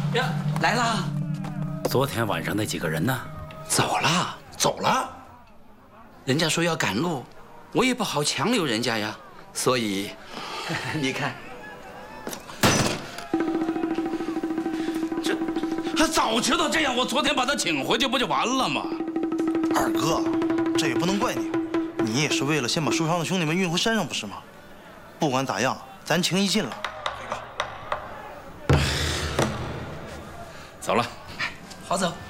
呀，来啦！ 昨天晚上那几个人呢？ 走了，走了。人家说要赶路，我也不好强留人家呀，所以，你看，这早知道这样，我昨天把他请回去不就完了吗？ 二哥，这也不能怪你，你也是为了先把受伤的兄弟们运回山上，不是吗？不管咋样，咱情谊尽了。 走了， 好走。